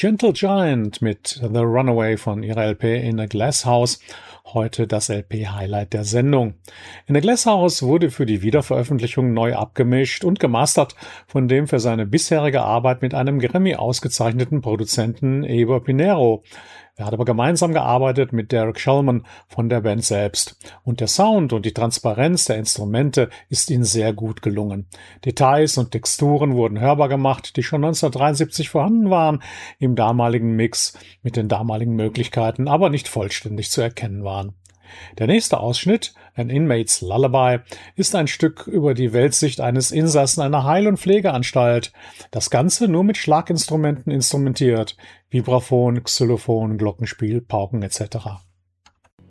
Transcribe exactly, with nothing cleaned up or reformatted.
Gentle Giant mit The Runaway von ihrer L P In a Glass House. Heute das L P-Highlight der Sendung. In a Glass House wurde für die Wiederveröffentlichung neu abgemischt und gemastert von dem für seine bisherige Arbeit mit einem Grammy ausgezeichneten Produzenten Eber Pinero. Er hat aber gemeinsam gearbeitet mit Derek Shulman von der Band selbst. Und der Sound und die Transparenz der Instrumente ist ihnen sehr gut gelungen. Details und Texturen wurden hörbar gemacht, die schon neunzehnhundertdreiundsiebzig vorhanden waren, im damaligen Mix mit den damaligen Möglichkeiten, aber nicht vollständig zu erkennen waren. Der nächste Ausschnitt, An Inmate's Lullaby, ist ein Stück über die Weltsicht eines Insassen einer Heil- und Pflegeanstalt. Das Ganze nur mit Schlaginstrumenten instrumentiert, Vibraphon, Xylophon, Glockenspiel, Pauken et cetera.